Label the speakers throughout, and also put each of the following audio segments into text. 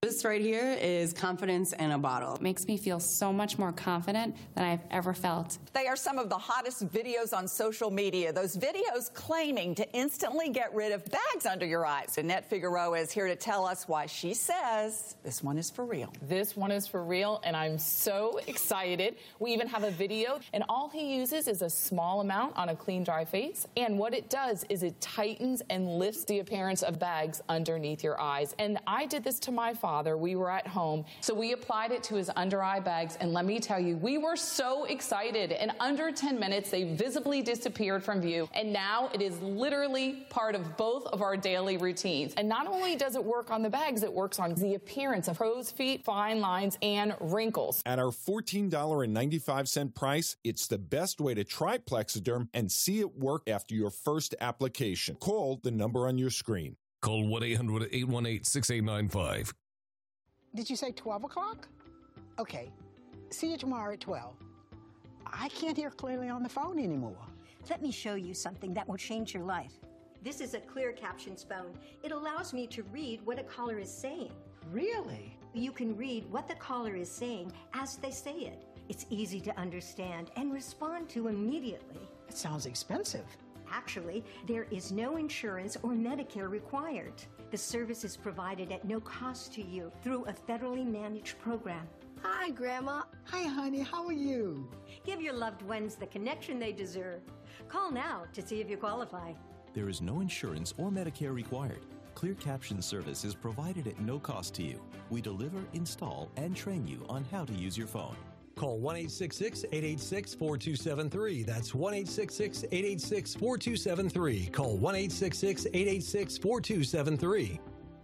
Speaker 1: This right here is confidence in a bottle.
Speaker 2: It makes me feel so much more confident than I've ever felt.
Speaker 3: They are some of the hottest videos on social media. Those videos claiming to instantly get rid of bags under your eyes. Annette Figueroa is here to tell us why she says this one is for real.
Speaker 4: This one is for real, and I'm so excited. We even have a video, and all he uses is a small amount on a clean, dry face. And what it does is it tightens and lifts the appearance of bags underneath your eyes. And I did this to my father. We were at home, so we applied it to his under eye bags, and let me tell you, we were so excited. In under 10 minutes, they visibly disappeared from view, and now it is literally part of both of our daily routines. And not only does it work on the bags, it works on the appearance of crow's feet, fine lines, and wrinkles.
Speaker 5: At our $14.95 price, it's the best way to try Plexiderm and see it work after your first application. Call the number on your screen.
Speaker 6: Call 1-800-818-6895.
Speaker 7: Did you say 12 o'clock? Okay. See you tomorrow at 12. I can't hear clearly on the phone anymore.
Speaker 8: Let me show you something that will change your life. This is a Clear Captions phone. It allows me to read what a caller is saying.
Speaker 7: Really?
Speaker 8: You can read what the caller is saying as they say it. It's easy to understand and respond to immediately.
Speaker 7: It sounds expensive.
Speaker 8: Actually, there is no insurance or Medicare required. The service is provided at no cost to you through a federally managed program.
Speaker 9: Hi, Grandma.
Speaker 7: Hi, honey. How are you?
Speaker 8: Give your loved ones the connection they deserve. Call now to see if you qualify.
Speaker 10: There is no insurance or Medicare required. Clear Caption service is provided at no cost to you. We deliver, install, and train you on how to use your phone.
Speaker 11: Call 1-866-886-4273. That's 1-866-886-4273. Call 1-866-886-4273.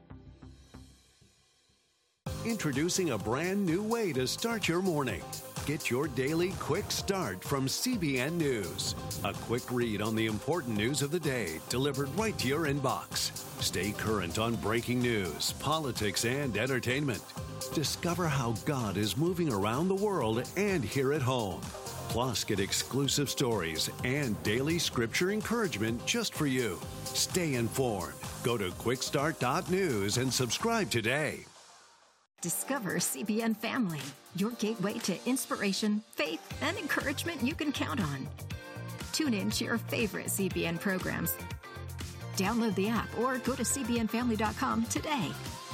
Speaker 12: Introducing a brand new way to start your morning. Get your daily quick start from CBN News. A quick read on the important news of the day delivered right to your inbox. Stay current on breaking news, politics, and entertainment. Discover how God is moving around the world and here at home. Plus, get exclusive stories and daily scripture encouragement just for you. Stay informed. Go to quickstart.news and subscribe today.
Speaker 13: Discover CBN Family, your gateway to inspiration, faith, and encouragement you can count on. Tune in to your favorite CBN programs. Download the app or go to cbnfamily.com today.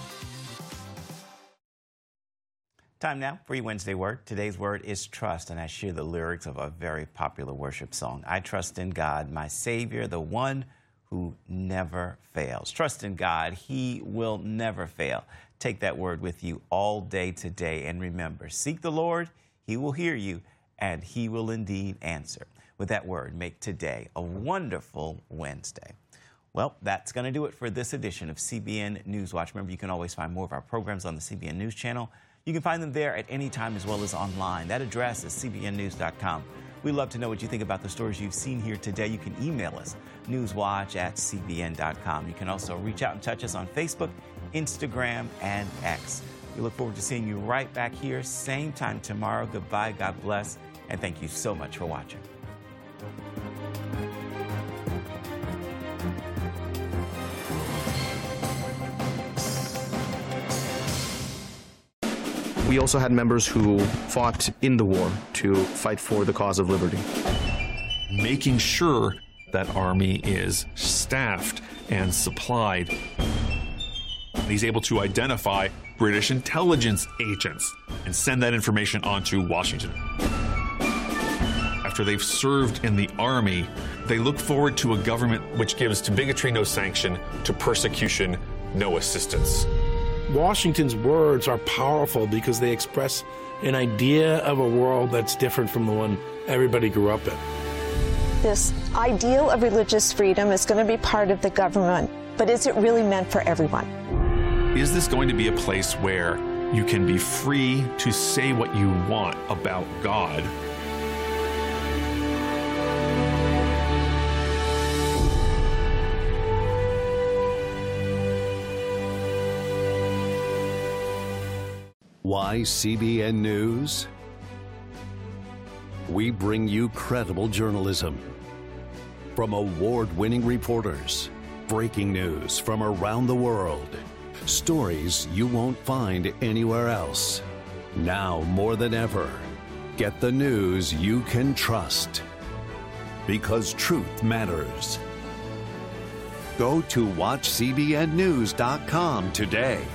Speaker 14: Time now for your Wednesday Word. Today's word is trust, and I share the lyrics of a very popular worship song. I trust in God, my Savior, the one who never fails. Trust in God. He will never fail. Take that word with you all day today, and remember, seek the Lord, He will hear you, and He will indeed answer. With that word, make today a wonderful Wednesday. Well, that's going to do it for this edition of CBN News Watch. Remember, you can always find more of our programs on the CBN News channel. You can find them there at any time as well as online. That address is cbnnews.com. We'd love to know what you think about the stories you've seen here today. You can email us, newswatch@cbn.com. You can also reach out and touch us on Facebook, Instagram, and X. We look forward to seeing you right back here, same time tomorrow. Goodbye, God bless, and thank you so much for watching.
Speaker 15: We also had members who fought in the war to fight for the cause of liberty.
Speaker 16: Making sure that Army is staffed and supplied. He's able to identify British intelligence agents and send that information on to Washington. After they've served in the Army, they look forward to a government which gives to bigotry no sanction, to persecution no assistance.
Speaker 17: Washington's words are powerful because they express an idea of a world that's different from the one everybody grew up in.
Speaker 18: This ideal of religious freedom is going to be part of the government, but is it really meant for everyone?
Speaker 16: Is this going to be a place where you can be free to say what you want about God?
Speaker 12: Why CBN News? We bring you credible journalism from award-winning reporters, breaking news from around the world, Stories you won't find anywhere else. Now more than ever, get the news you can trust. Because truth matters. Go to watchcbnnews.com today.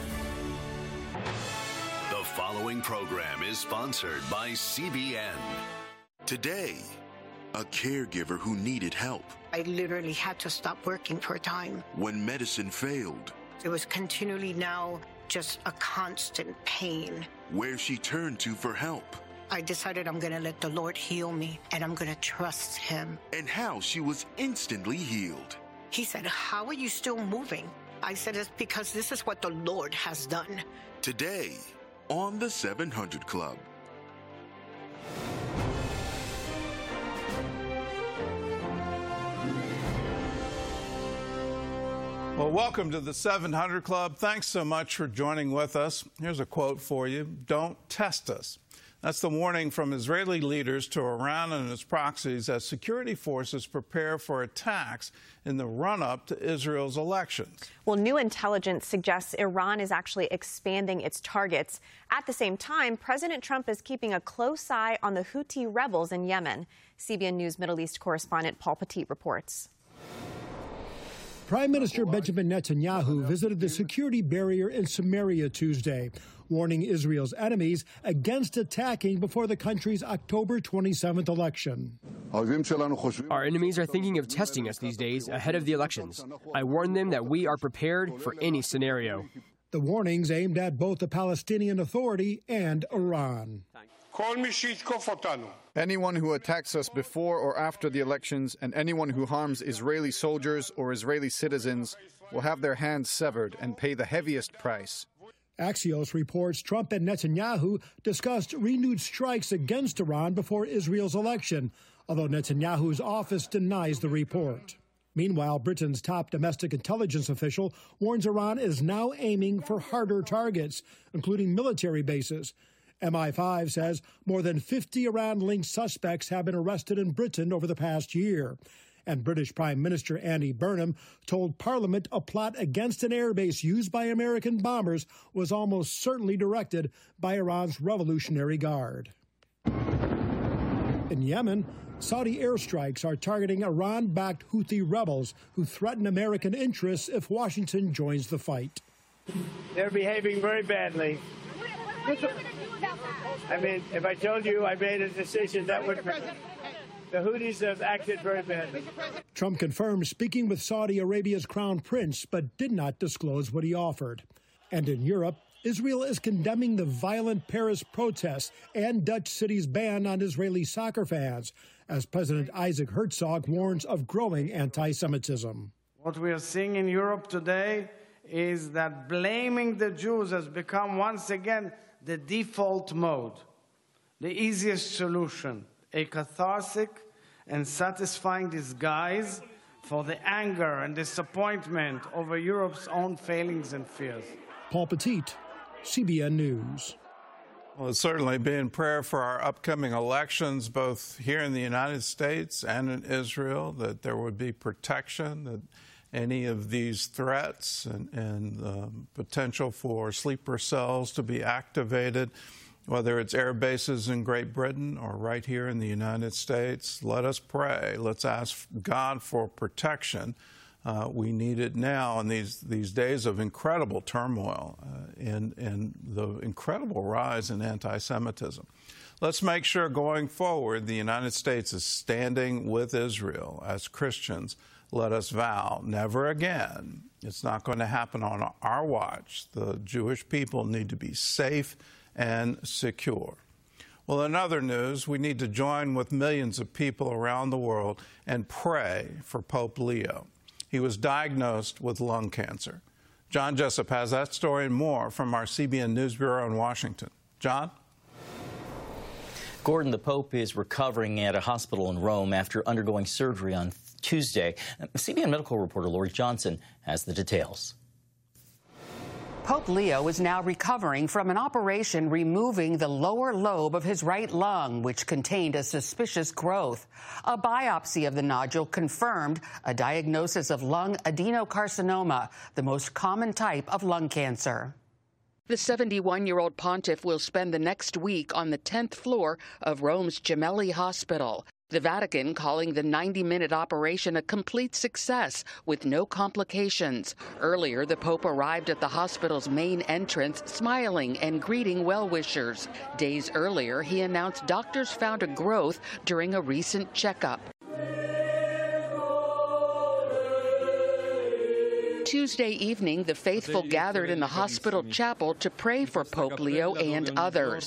Speaker 6: The following program is sponsored by CBN. Today, a caregiver who needed help.
Speaker 9: I literally had to stop working for a time.
Speaker 6: When medicine failed.
Speaker 9: It was continually now just a constant pain.
Speaker 6: Where she turned to for help.
Speaker 9: I decided I'm going to let the Lord heal me, and I'm going to trust him.
Speaker 6: And how she was instantly healed.
Speaker 9: He said, "How are you still moving?" I said, "It's because this is what the Lord has done."
Speaker 6: Today, on the 700 Club.
Speaker 19: Well, welcome to the 700 Club. Thanks so much for joining with us. Here's a quote for you. Don't test us. That's the warning from Israeli leaders to Iran and its proxies as security forces prepare for attacks in the run-up to Israel's elections.
Speaker 20: Well, new intelligence suggests Iran is actually expanding its targets. At the same time, President Trump is keeping a close eye on the Houthi rebels in Yemen. CBN News Middle East correspondent Paul Petit reports.
Speaker 21: Prime Minister Benjamin Netanyahu visited the security barrier in Samaria Tuesday, warning Israel's enemies against attacking before the country's October 27th election.
Speaker 22: Our enemies are thinking of testing us these days ahead of the elections. I warn them that we are prepared for any scenario.
Speaker 21: The warnings aimed at both the Palestinian Authority and Iran.
Speaker 23: Anyone who attacks us before or after the elections and anyone who harms Israeli soldiers or Israeli citizens will have their hands severed and pay the heaviest price.
Speaker 21: Axios reports Trump and Netanyahu discussed renewed strikes against Iran before Israel's election, although Netanyahu's office denies the report. Meanwhile, Britain's top domestic intelligence official warns Iran is now aiming for harder targets, including military bases. MI5 says more than 50 Iran-linked suspects have been arrested in Britain over the past year. And British Prime Minister Andy Burnham told Parliament a plot against an airbase used by American bombers was almost certainly directed by Iran's Revolutionary Guard. In Yemen, Saudi airstrikes are targeting Iran-backed Houthi rebels who threaten American interests if Washington joins the fight.
Speaker 24: They're behaving very badly. I mean, if I told you I made a decision, that would... The Houthis have acted very badly.
Speaker 21: Trump confirmed speaking with Saudi Arabia's crown prince, but did not disclose what he offered. And in Europe, Israel is condemning the violent Paris protests and Dutch city's ban on Israeli soccer fans, as President Isaac Herzog warns of growing anti-Semitism.
Speaker 25: What we are seeing in Europe today is that blaming the Jews has become once again the default mode, the easiest solution, a cathartic and satisfying disguise for the anger and disappointment over Europe's own failings and fears.
Speaker 21: Paul Petit, CBN News.
Speaker 19: Well, it's certainly be in prayer for our upcoming elections, both here in the United States and in Israel, that there would be protection, that any of these threats and potential for sleeper cells to be activated, whether it's air bases in Great Britain or right here in the United States. Let us pray. Let's ask God for protection. We need it now in these days of incredible turmoil and the incredible rise in anti-Semitism. Let's make sure going forward the United States is standing with Israel as Christians. Let us vow, never again. It's not going to happen on our watch. The Jewish people need to be safe and secure. Well, in other news, we need to join with millions of people around the world and pray for Pope Leo. He was diagnosed with lung cancer. John Jessup has that story and more from our CBN News Bureau in Washington. John?
Speaker 26: Gordon, the Pope is recovering at a hospital in Rome after undergoing surgery on Tuesday. CBN medical reporter Lori Johnson has the details.
Speaker 1: Pope Leo is now recovering from an operation removing the lower lobe of his right lung, which contained a suspicious growth. A biopsy of the nodule confirmed a diagnosis of lung adenocarcinoma, the most common type of lung cancer. The 71-year-old pontiff will spend the next week on the 10th floor of Rome's Gemelli Hospital. The Vatican calling the 90-minute operation a complete success with no complications. Earlier, the Pope arrived at the hospital's main entrance smiling and greeting well-wishers. Days earlier, he announced doctors found a growth during a recent checkup. Tuesday evening, the faithful gathered in the hospital chapel to pray for Pope Leo and others.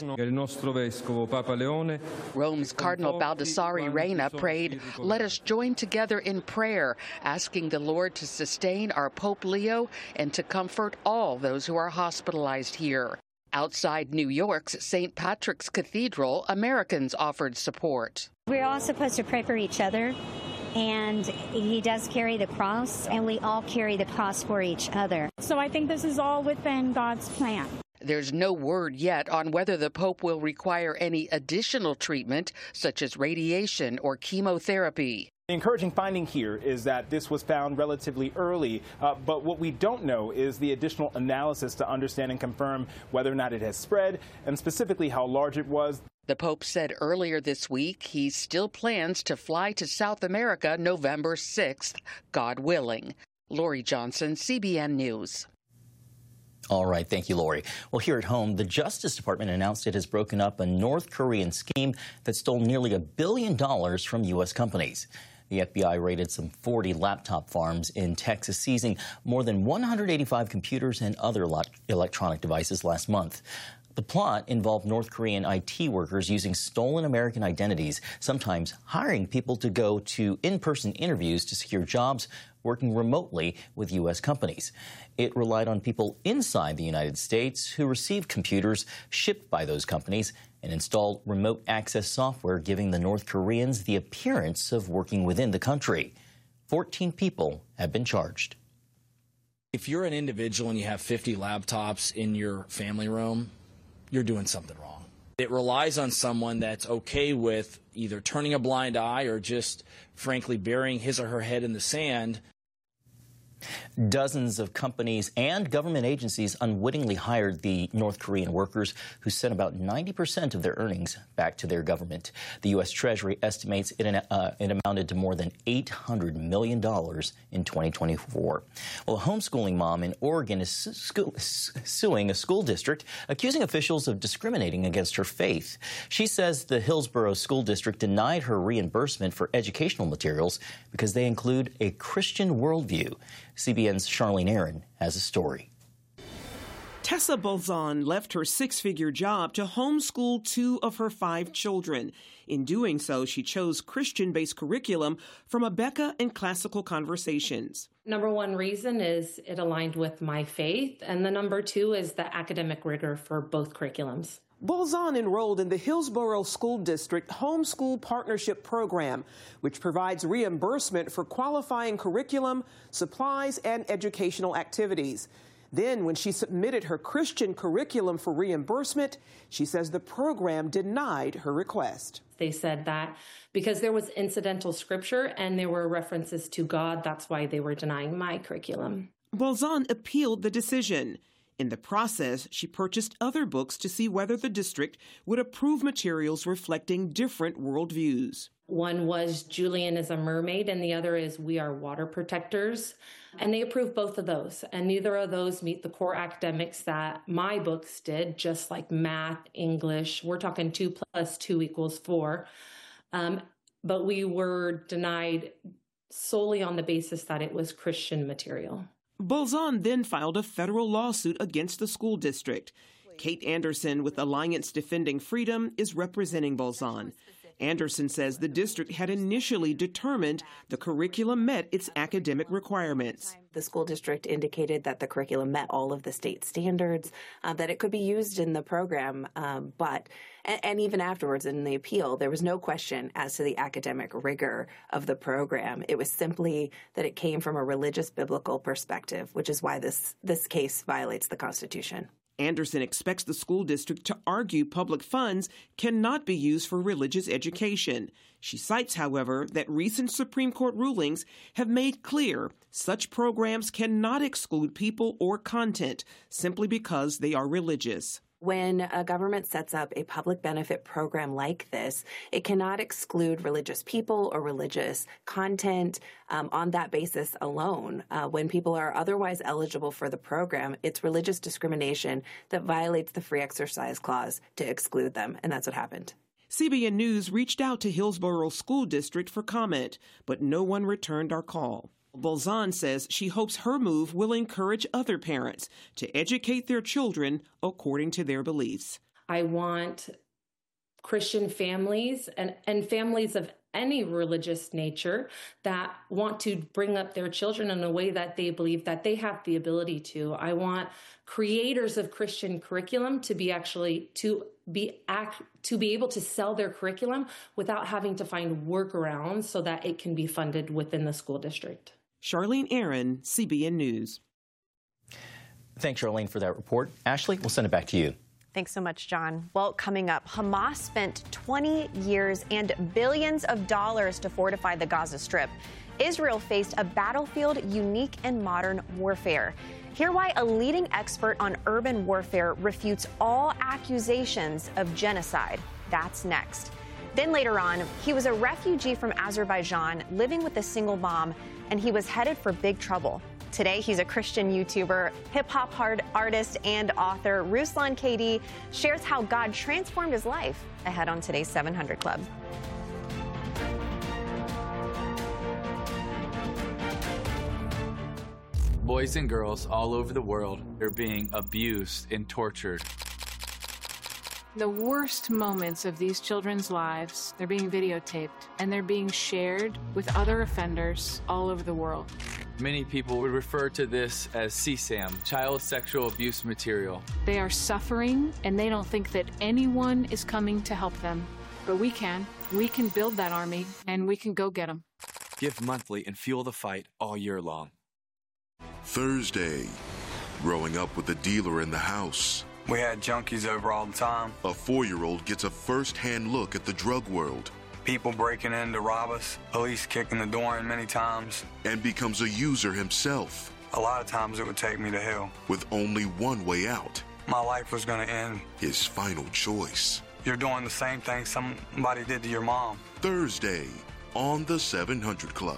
Speaker 1: Rome's Cardinal Baldassare Reina prayed, "Let us join together in prayer, asking the Lord to sustain our Pope Leo and to comfort all those who are hospitalized here." Outside New York's St. Patrick's Cathedral, Americans offered support.
Speaker 2: We're all supposed to pray for each other. And he does carry the cross, and we all carry the cross for each other.
Speaker 3: So I think this is all within God's plan.
Speaker 1: There's no word yet on whether the Pope will require any additional treatment, such as radiation or chemotherapy.
Speaker 4: The encouraging finding here is that this was found relatively early, but what we don't know is the additional analysis to understand and confirm whether or not it has spread, and specifically how large it was.
Speaker 1: The Pope said earlier this week he still plans to fly to South America November 6th, God willing. Lori Johnson, CBN News.
Speaker 26: All right. Thank you, Lori. Well, here at home, the Justice Department announced it has broken up a North Korean scheme that stole nearly $1 billion from U.S. companies. The FBI raided some 40 laptop farms in Texas, seizing more than 185 computers and other electronic devices last month. The plot involved North Korean IT workers using stolen American identities, sometimes hiring people to go to in-person interviews to secure jobs, working remotely with U.S. companies. It relied on people inside the United States who received computers shipped by those companies and installed remote access software, giving the North Koreans the appearance of working within the country. 14 people have been charged.
Speaker 5: If you're an individual and you have 50 laptops in your family room, you're doing something wrong. It relies on someone that's okay with either turning a blind eye or just, frankly, burying his or her head in the sand.
Speaker 26: Dozens of companies and government agencies unwittingly hired the North Korean workers, who sent about 90% of their earnings back to their government. The U.S. Treasury estimates it amounted to more than $800 million in 2024. Well, a homeschooling mom in Oregon is suing a school district, accusing officials of discriminating against her faith. She says the Hillsborough School District denied her reimbursement for educational materials because they include a Christian worldview. CBN's Charlene Aaron has a story.
Speaker 7: Tessa Bolzan left her six-figure job to homeschool 2 of her 5 children. In doing so, she chose Christian-based curriculum from Abeka and Classical Conversations.
Speaker 27: Number one reason is it aligned with my faith, and the number 2 is the academic rigor for both curriculums.
Speaker 7: Bolzan enrolled in the Hillsborough School District Homeschool Partnership Program, which provides reimbursement for qualifying curriculum, supplies, and educational activities. Then, when she submitted her Christian curriculum for reimbursement, she says the program denied her request.
Speaker 27: They said that because there was incidental scripture and there were references to God, that's why they were denying my curriculum.
Speaker 7: Bolzan appealed the decision. In the process, she purchased other books to see whether the district would approve materials reflecting different worldviews.
Speaker 27: One was Julian is a mermaid, and the other is We Are Water Protectors. And they approved both of those. And neither of those meet the core academics that my books did, just like math, English. We're talking 2 + 2 = 4. But we were denied solely on the basis that it was Christian material.
Speaker 7: Bolzan then filed a federal lawsuit against the school district. Kate Anderson with Alliance Defending Freedom is representing Bolzan. Anderson says the district had initially determined the curriculum met its academic requirements.
Speaker 8: The school district indicated that the curriculum met all of the state standards, that it could be used in the program, and even afterwards in the appeal, there was no question as to the academic rigor of the program. It was simply that it came from a religious biblical perspective, which is why this case violates the Constitution.
Speaker 7: Anderson expects the school district to argue public funds cannot be used for religious education. She cites, however, that recent Supreme Court rulings have made clear such programs cannot exclude people or content simply because they are religious.
Speaker 8: When a government sets up a public benefit program like this, it cannot exclude religious people or religious content on that basis alone. When people are otherwise eligible for the program, it's religious discrimination that violates the Free Exercise Clause to exclude them, and that's what happened.
Speaker 7: CBN News reached out to Hillsborough School District for comment, but no one returned our call. Bolzan says she hopes her move will encourage other parents to educate their children according to their beliefs.
Speaker 27: I want Christian families and families of any religious nature that want to bring up their children in a way that they believe that they have the ability to. I want creators of Christian curriculum to be able to sell their curriculum without having to find workarounds so that it can be funded within the school district.
Speaker 7: Charlene Aaron, CBN News.
Speaker 26: Thanks, Charlene, for that report. Ashley, we'll send it back to you.
Speaker 20: Thanks so much, John. Well, coming up, Hamas spent 20 years and billions of dollars to fortify the Gaza Strip. Israel faced a battlefield unique in modern warfare. Hear why a leading expert on urban warfare refutes all accusations of genocide. That's next. Then later on, he was a refugee from Azerbaijan living with a single mom, and he was headed for big trouble. Today, he's a Christian YouTuber, hip-hop artist, and author. Ruslan KD shares how God transformed his life ahead on today's 700 Club.
Speaker 10: Boys and girls all over the world are being abused and tortured.
Speaker 11: The worst moments of these children's lives, they're being videotaped and they're being shared with other offenders all over the world.
Speaker 10: Many people would refer to this as CSAM, child sexual abuse material.
Speaker 11: They are suffering and they don't think that anyone is coming to help them. But we can. We can build that army and we can go get them.
Speaker 10: Give monthly and fuel the fight all year long.
Speaker 6: Thursday, growing up with a dealer in the house.
Speaker 13: We had junkies over all the time.
Speaker 6: A 4-year-old gets a first-hand look at the drug world.
Speaker 13: People breaking in to rob us, police kicking the door in many times.
Speaker 6: And becomes a user himself.
Speaker 13: A lot of times it would take me to hell.
Speaker 6: With only one way out.
Speaker 13: My life was going to end.
Speaker 6: His final choice.
Speaker 13: You're doing the same thing somebody did to your mom.
Speaker 6: Thursday on the 700 Club.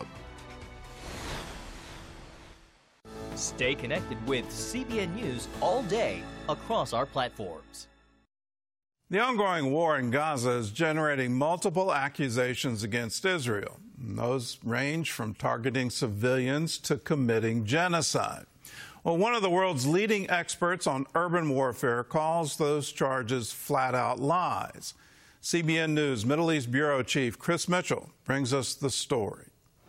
Speaker 14: Stay connected with CBN News all day across our platforms.
Speaker 19: The ongoing war in Gaza is generating multiple accusations against Israel. Those range from targeting civilians to committing genocide. Well, one of the world's leading experts on urban warfare calls those charges flat-out lies. CBN News Middle East Bureau Chief Chris Mitchell brings us the story.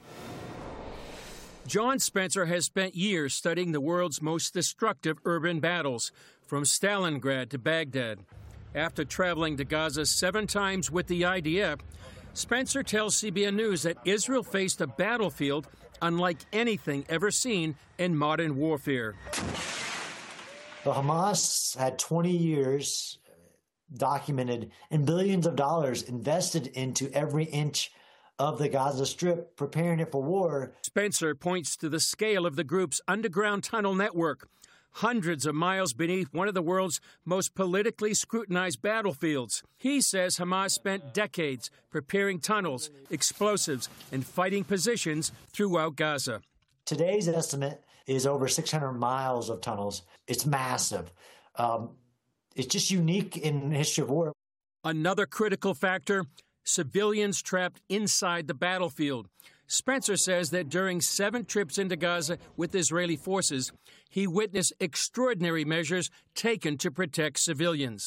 Speaker 15: John Spencer has spent years studying the world's most destructive urban battles, from Stalingrad to Baghdad. After traveling to Gaza 7 times with the IDF, Spencer tells CBN News that Israel faced a battlefield unlike anything ever seen in modern warfare.
Speaker 17: The Hamas had 20 years documented and billions of dollars invested into every inch of the Gaza Strip, preparing it for war.
Speaker 15: Spencer points to the scale of the group's underground tunnel network, hundreds of miles beneath one of the world's most politically scrutinized battlefields. He says Hamas spent decades preparing tunnels, explosives, and fighting positions throughout Gaza.
Speaker 17: Today's estimate is over 600 miles of tunnels. It's massive. It's just unique in the history of war.
Speaker 15: Another critical factor, civilians trapped inside the battlefield. Spencer says that during 7 trips into Gaza with Israeli forces, he witnessed extraordinary measures taken to protect civilians.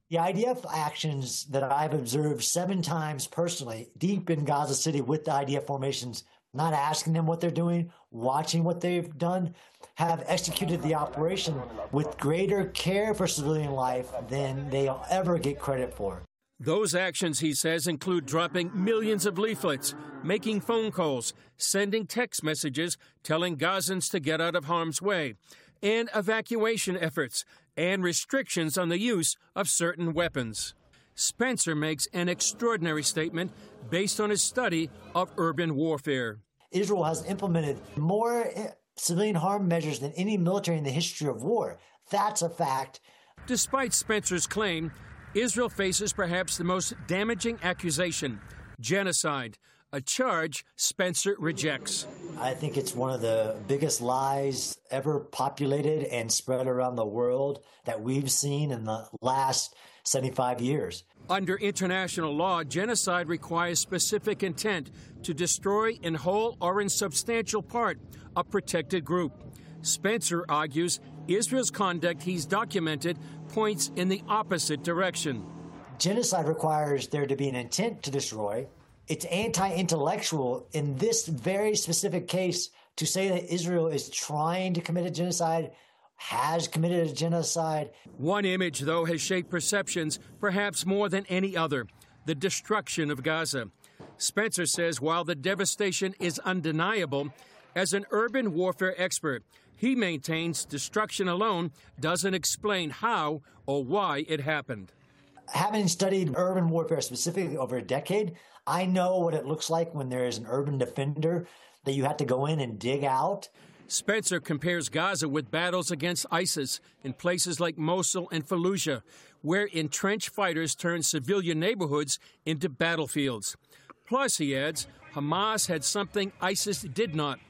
Speaker 17: The IDF actions that I've observed 7 times personally deep in Gaza City with the IDF formations, not asking them what they're doing, watching what they've done, have executed the operation with greater care for civilian life than they'll ever get credit for.
Speaker 15: Those actions, he says, include dropping millions of leaflets, making phone calls, sending text messages telling Gazans to get out of harm's way, and evacuation efforts and restrictions on the use of certain weapons. Spencer makes an extraordinary statement based on his study of urban warfare.
Speaker 17: Israel has implemented more civilian harm measures than any military in the history of war. That's a fact.
Speaker 15: Despite Spencer's claim, Israel faces perhaps the most damaging accusation, genocide, a charge Spencer rejects.
Speaker 17: I think it's one of the biggest lies ever populated and spread around the world that we've seen in the last 75 years.
Speaker 15: Under international law, genocide requires specific intent to destroy in whole or in substantial part a protected group. Spencer argues Israel's conduct he's documented points in the opposite direction.
Speaker 17: Genocide requires there to be an intent to destroy. It's anti-intellectual in this very specific case to say that Israel is trying to commit a genocide, has committed a genocide.
Speaker 15: One image, though, has shaped perceptions perhaps more than any other: the destruction of Gaza. Spencer says while the devastation is undeniable, as an urban warfare expert, he maintains destruction alone doesn't explain how or why it happened.
Speaker 17: Having studied urban warfare specifically over a decade, I know what it looks like when there is an urban defender that you have to go in and dig out.
Speaker 15: Spencer compares Gaza with battles against ISIS in places like Mosul and Fallujah, where entrenched fighters turn civilian neighborhoods into battlefields. Plus, he adds, Hamas had something ISIS did not: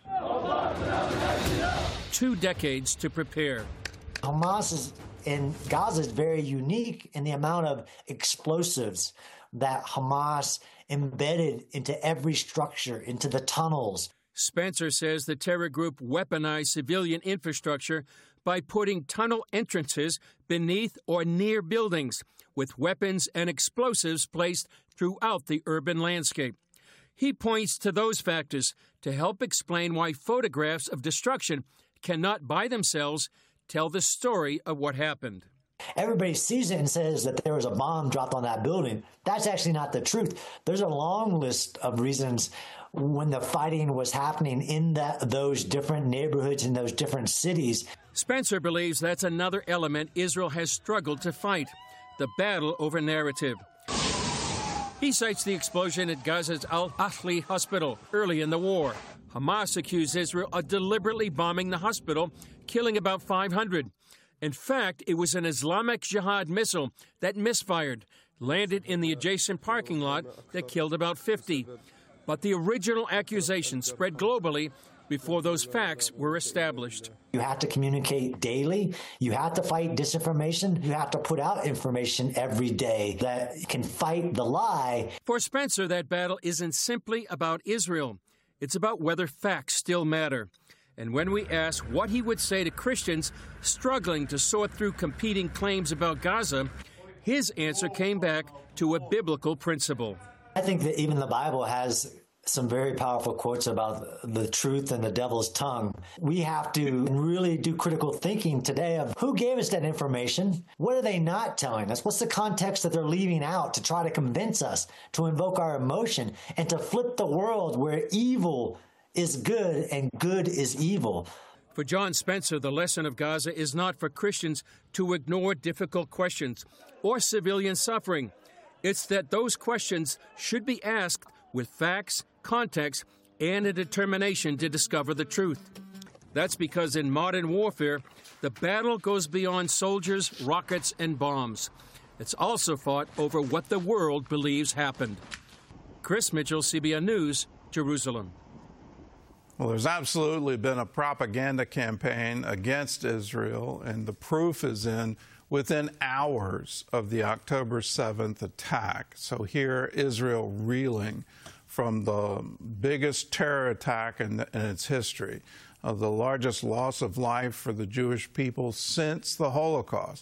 Speaker 15: 2 decades to prepare.
Speaker 17: Hamas in Gaza is very unique in the amount of explosives that Hamas embedded into every structure, into the tunnels.
Speaker 15: Spencer says the terror group weaponized civilian infrastructure by putting tunnel entrances beneath or near buildings, with weapons and explosives placed throughout the urban landscape. He points to those factors to help explain why photographs of destruction cannot by themselves tell the story of what happened.
Speaker 17: Everybody sees it and says that there was a bomb dropped on that building. That's actually not the truth. There's a long list of reasons when the fighting was happening in those different neighborhoods, in those different cities.
Speaker 15: Spencer believes that's another element Israel has struggled to fight: the battle over narrative. He cites the explosion at Gaza's Al-Ahli hospital early in the war. Hamas accused Israel of deliberately bombing the hospital, killing about 500. In fact, it was an Islamic Jihad missile that misfired, landed in the adjacent parking lot that killed about 50. But the original accusation spread globally before those facts were established.
Speaker 17: You have to communicate daily. You have to fight disinformation. You have to put out information every day that can fight the lie.
Speaker 15: For Spencer, that battle isn't simply about Israel. It's about whether facts still matter. And when we asked what he would say to Christians struggling to sort through competing claims about Gaza, his answer came back to a biblical principle.
Speaker 17: I think that even the Bible has some very powerful quotes about the truth and the devil's tongue. We have to really do critical thinking today of who gave us that information? What are they not telling us? What's the context that they're leaving out to try to convince us, to invoke our emotion, and to flip the world where evil is good and good is evil?
Speaker 15: For John Spencer, the lesson of Gaza is not for Christians to ignore difficult questions or civilian suffering. It's that those questions should be asked with facts, context, and a determination to discover the truth. That's because in modern warfare, the battle goes beyond soldiers, rockets, and bombs. It's also fought over what the world believes happened. Chris Mitchell, CBN News, Jerusalem.
Speaker 19: Well, there's absolutely been a propaganda campaign against Israel, and the proof is within hours of the October 7th attack. So here, Israel reeling from the biggest terror attack in its history, the largest loss of life for the Jewish people since the Holocaust.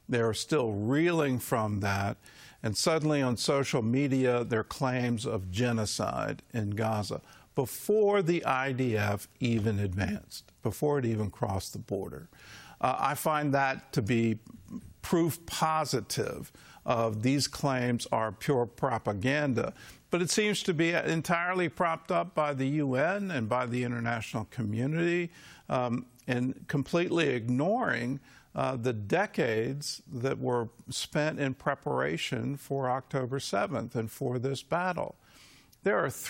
Speaker 19: They're still reeling from that. And suddenly on social media, there are claims of genocide in Gaza before the IDF even advanced, before it even crossed the border. I find that to be proof positive of these claims are pure propaganda. But it seems to be entirely propped up by the UN and by the international community, and completely ignoring the decades that were spent in preparation for October 7th and for this battle. There are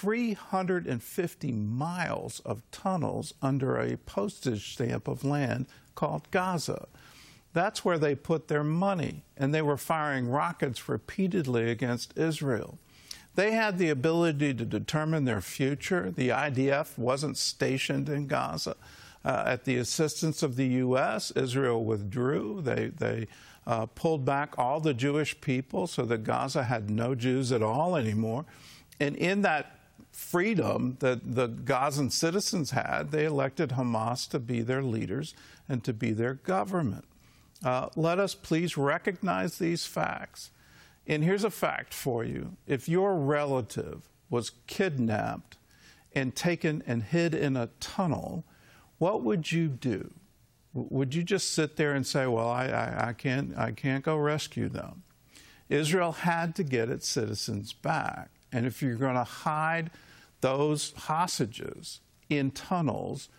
Speaker 19: 350 miles of tunnels under a postage stamp of land called Gaza. That's where they put their money, and they were firing rockets repeatedly against Israel. They had the ability to determine their future. The IDF wasn't stationed in Gaza. At the assistance of the U.S., Israel withdrew. They pulled back all the Jewish people so that Gaza had no Jews at all anymore. And in that freedom that the Gazan citizens had, they elected Hamas to be their leaders and to be their government. Let us please recognize these facts. And here's a fact for you. If your relative was kidnapped and taken and hid in a tunnel, what would you do? Would you just sit there and say, well, I can't go rescue them? Israel had to get its citizens back. And if you're going to hide those hostages in tunnels,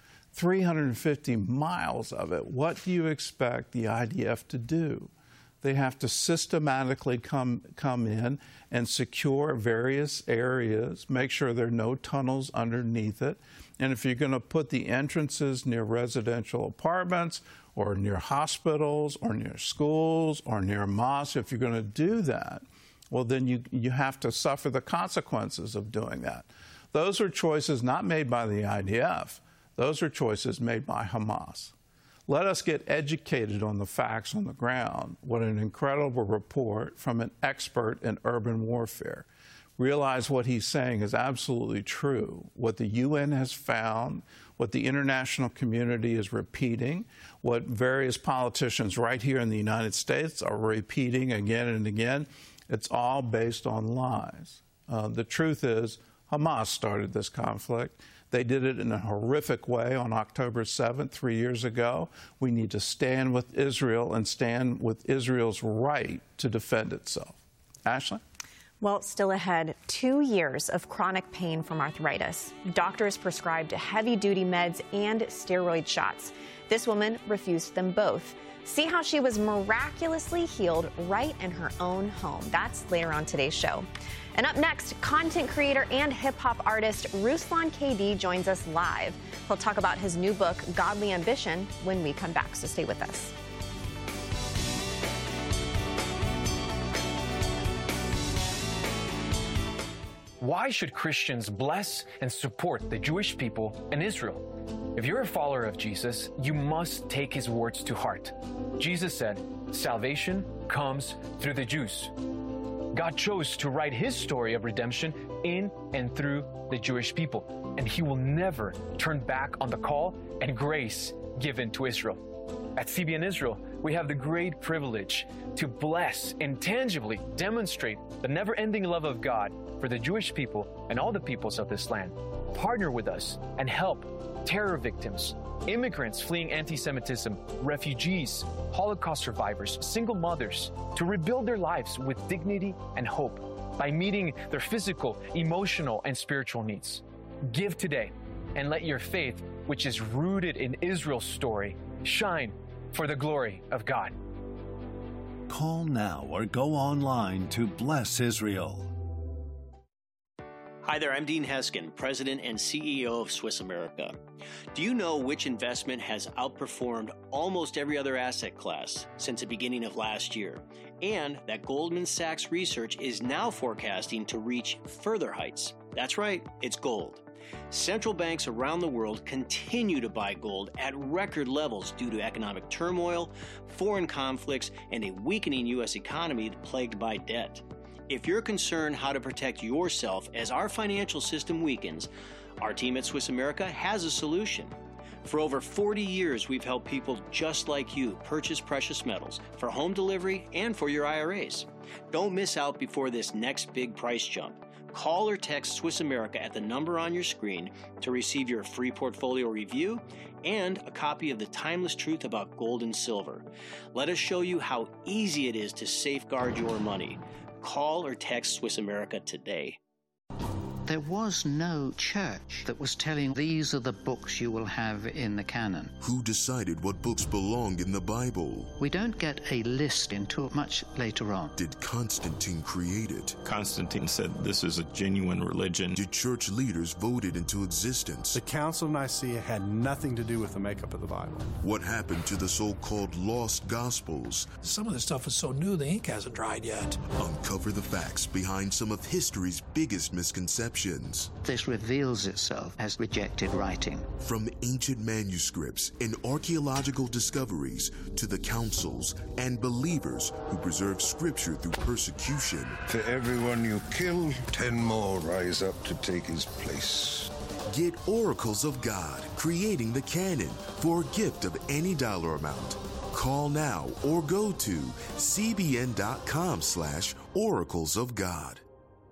Speaker 19: 350 miles of it, what do you expect the IDF to do? They have to systematically come in and secure various areas, make sure there are no tunnels underneath it. And if you're going to put the entrances near residential apartments or near hospitals or near schools or near mosques, if you're going to do that, well, then you have to suffer the consequences of doing that. Those are choices not made by the IDF. Those are choices made by Hamas. Let us get educated on the facts on the ground. What an incredible report from an expert in urban warfare. Realize what he's saying is absolutely true. What the UN has found, what the international community is repeating, what various politicians right here in the United States are repeating again and again, it's all based on lies. The truth is, Hamas started this conflict. They did it in a horrific way on October 7th, 3 years ago. We need to stand with Israel and stand with Israel's right to defend itself. Ashley?
Speaker 20: Well, still ahead, 2 years of chronic pain from arthritis. Doctors prescribed heavy-duty meds and steroid shots. This woman refused them both. See how she was miraculously healed right in her own home. That's later on today's show. And up next, content creator and hip-hop artist Ruslan KD joins us live. He'll talk about his new book, Godly Ambition, when we come back, so stay with us.
Speaker 9: Why should Christians bless and support the Jewish people and Israel? If you're a follower of Jesus, you must take his words to heart. Jesus said, "Salvation comes through the Jews." God chose to write his story of redemption in and through the Jewish people, and he will never turn back on the call and grace given to Israel. At CBN Israel, we have the great privilege to bless and tangibly demonstrate the never-ending love of God for the Jewish people and all the peoples of this land. Partner with us and help terror victims, immigrants fleeing anti-Semitism, refugees, Holocaust survivors, single mothers, to rebuild their lives with dignity and hope by meeting their physical, emotional, and spiritual needs. Give today and let your faith, which is rooted in Israel's story, shine for the glory of God.
Speaker 12: Call now or go online to Bless Israel.
Speaker 16: Hi there, I'm Dean Heskin, President and CEO of Swiss America. Do you know which investment has outperformed almost every other asset class since the beginning of last year? And that Goldman Sachs research is now forecasting to reach further heights. That's right, it's gold. Central banks around the world continue to buy gold at record levels due to economic turmoil, foreign conflicts, and a weakening U.S. economy plagued by debt. If you're concerned how to protect yourself as our financial system weakens, our team at Swiss America has a solution. For over 40 years, we've helped people just like you purchase precious metals for home delivery and for your IRAs. Don't miss out before this next big price jump. Call or text Swiss America at the number on your screen to receive your free portfolio review and a copy of The Timeless Truth About Gold and Silver. Let us show you how easy it is to safeguard your money. Call or text Swiss America today.
Speaker 2: There was no church that was telling these are the books you will have in the canon.
Speaker 6: Who decided what books belonged in the Bible?
Speaker 2: We don't get a list until much later on.
Speaker 6: Did Constantine create it?
Speaker 18: Constantine said this is a genuine religion.
Speaker 6: Did church leaders vote it into existence?
Speaker 21: The Council of Nicaea had nothing to do with the makeup of the Bible.
Speaker 6: What happened to the so-called lost Gospels?
Speaker 22: Some of the stuff is so new the ink hasn't dried yet.
Speaker 6: Uncover the facts behind some of history's biggest misconceptions.
Speaker 2: This reveals itself as rejected writing.
Speaker 6: From ancient manuscripts and archaeological discoveries to the councils and believers who preserve scripture through persecution.
Speaker 23: For everyone you kill, 10 more rise up to take his place.
Speaker 6: Get Oracles of God, creating the canon, for a gift of any dollar amount. Call now or go to cbn.com/oracles of God.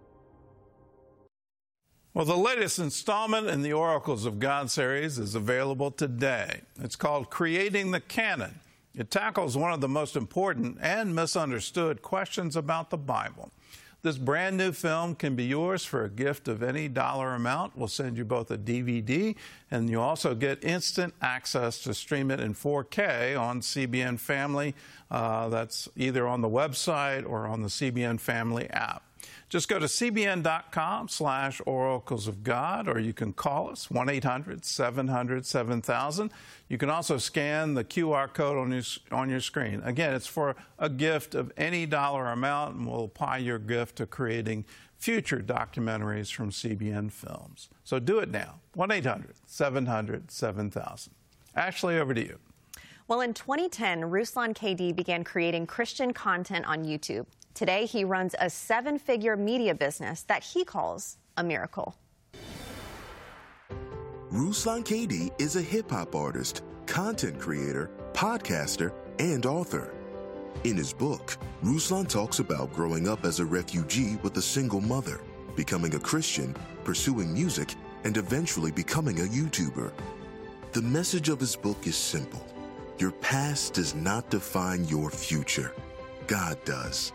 Speaker 19: Well, the latest installment in the Oracles of God series is available today. It's called Creating the Canon. It tackles one of the most important and misunderstood questions about the Bible. This brand new film can be yours for a gift of any dollar amount. We'll send you both a DVD, and you also get instant access to stream it in 4K on CBN Family. That's either on the website or on the CBN Family app. Just go to cbn.com/oracles of God, or you can call us, 1-800-700-7000. You can also scan the QR code on your screen. Again, it's for a gift of any dollar amount, and we'll apply your gift to creating future documentaries from CBN Films. So do it now, 1-800-700-7000. Ashley, over to you.
Speaker 20: Well, in 2010, Ruslan KD began creating Christian content on YouTube. Today, he runs a 7-figure media business that he calls a miracle.
Speaker 6: Ruslan KD is a hip-hop artist, content creator, podcaster, and author. In his book, Ruslan talks about growing up as a refugee with a single mother, becoming a Christian, pursuing music, and eventually becoming a YouTuber. The message of his book is simple. Your past does not define your future. God does.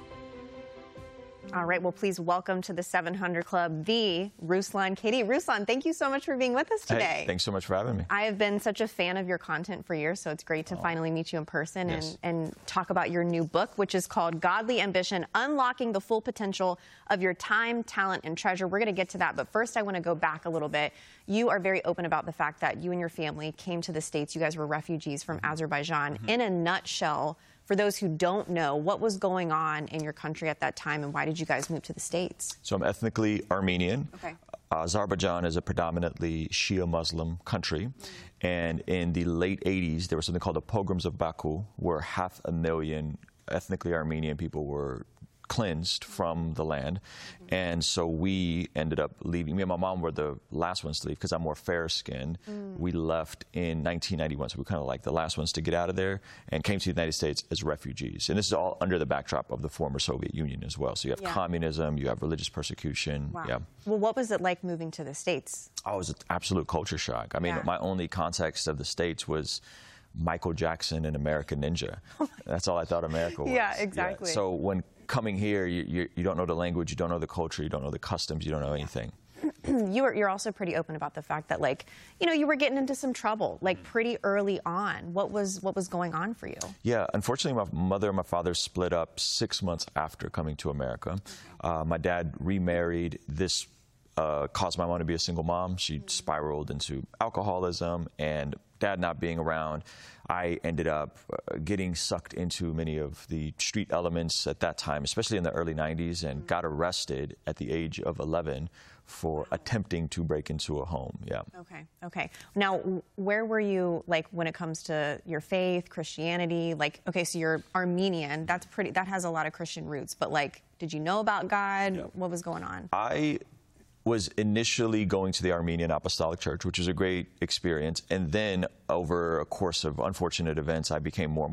Speaker 20: All right, well, please welcome to the 700 Club, the Ruslan KD. Ruslan, thank you so much for being with us today.
Speaker 24: Hey, thanks so much for having me.
Speaker 20: I have been such a fan of your content for years, so it's great to finally meet you in person and talk about your new book, which is called Godly Ambition, Unlocking the Full Potential of Your Time, Talent, and Treasure. We're going to get to that, but first I want to go back a little bit. You are very open about the fact that you and your family came to the States. You guys were refugees from Azerbaijan. In a nutshell, for those who don't know, what was going on in your country at that time, and why did you guys move to the States?
Speaker 24: So I'm ethnically Armenian.
Speaker 20: Okay.
Speaker 24: Azerbaijan is a predominantly Shia Muslim country. And in the late 80s, there was something called the Pogroms of Baku, where 500,000 ethnically Armenian people were cleansed from the land. And so we ended up leaving. Me and my mom were the last ones to leave because I'm more fair-skinned. We left in 1991, so we were kind of like the last ones to get out of there and came to the United States as refugees. And this is all under the backdrop of the former Soviet Union as well. So you have communism, you have religious persecution.
Speaker 20: Wow.
Speaker 24: Yeah.
Speaker 20: Well, what was it like moving to the States?
Speaker 24: Oh, it was an absolute culture shock. I mean, my only context of the States was Michael Jackson and American Ninja. That's all I thought America was.
Speaker 20: Yeah, exactly.
Speaker 24: Yeah. So when coming here, you don't know the language, you don't know the culture, you don't know the customs, you don't know anything.
Speaker 20: You're also pretty open about the fact that, like, you know, you were getting into some trouble, like, pretty early on. What was going on for you?
Speaker 24: Yeah, unfortunately, my mother and my father split up 6 months after coming to America. My dad remarried. This caused my mom to be a single mom. She spiraled into alcoholism, and Dad not being around, I ended up getting sucked into many of the street elements at that time, especially in the early 90s, and got arrested at the age of 11 for attempting to break into a home. Yeah.
Speaker 20: Okay. Now, where were you, like, when it comes to your faith, Christianity? Like, okay, so you're Armenian. That has a lot of Christian roots. But, like, did you know about God? What was going on?
Speaker 24: I was initially going to the Armenian Apostolic Church, which was a great experience. And then over a course of unfortunate events, I became more